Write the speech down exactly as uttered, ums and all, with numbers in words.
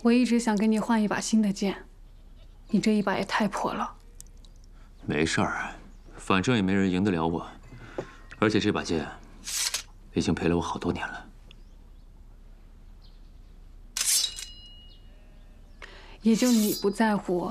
我一直想给你换一把新的剑，你这一把也太破了。 没事儿，反正也没人赢得了我，而且这把剑已经陪了我好多年了。 也就你不在乎